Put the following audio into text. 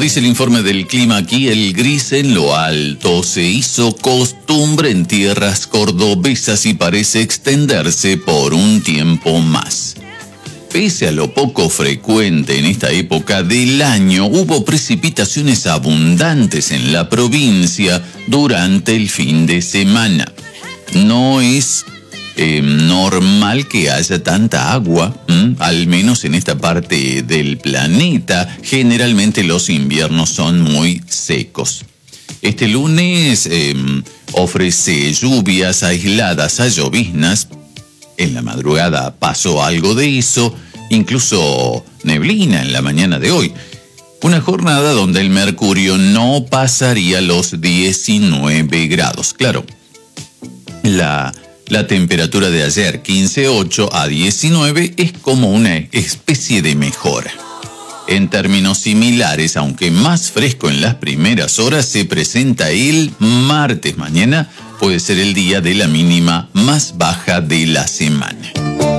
dice el informe del clima aquí, el gris en lo alto se hizo costumbre en tierras cordobesas y parece extenderse por un tiempo más. Pese a lo poco frecuente en esta época del año, hubo precipitaciones abundantes en la provincia durante el fin de semana. No es normal que haya tanta agua, al menos en esta parte del planeta. Generalmente los inviernos son muy secos. Este lunes ofrece lluvias aisladas a lloviznas. En la madrugada pasó algo de eso, incluso neblina en la mañana de hoy. Una jornada donde el mercurio no pasaría los 19 grados. Claro, la temperatura de ayer, 15,8 a 19, es como una especie de mejora. En términos similares, aunque más fresco en las primeras horas, se presenta el martes. Mañana puede ser el día de la mínima más baja de la semana.